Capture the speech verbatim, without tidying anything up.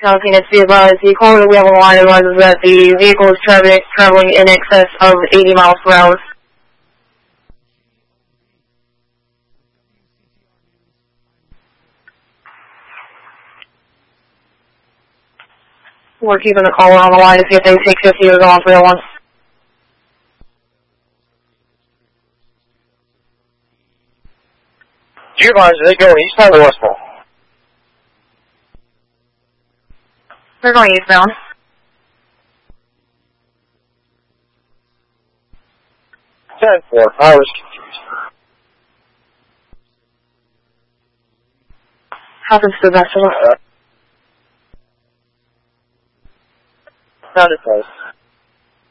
Nothing is to be advised. The caller that we have on the line advises that the vehicle is tra traveling in excess of eighty miles per hour. We're keeping the caller on the line to see if they take fifty or go on three oh one. Do you advise, are they going eastbound or westbound? They're going eastbound. ten four, I was confused. Happens to the best of us. Sounded close.